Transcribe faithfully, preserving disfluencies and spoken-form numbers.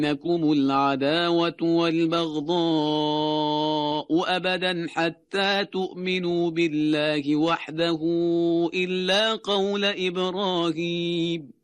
بينكم العداوة والبغضاء أبدا حتى تؤمنوا بالله وحده إلا قول إبراهيم